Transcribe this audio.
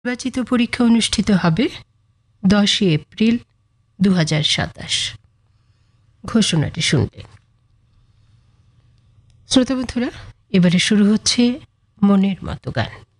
নির্বাচিত পরীক্ষা অনুষ্ঠিত হবে 10 এপ্রিল 2027। ঘোষণাটি শুনলেন। শ্রোতা বন্ধুরা, এবারে শুরু হচ্ছে মনের মতো গান।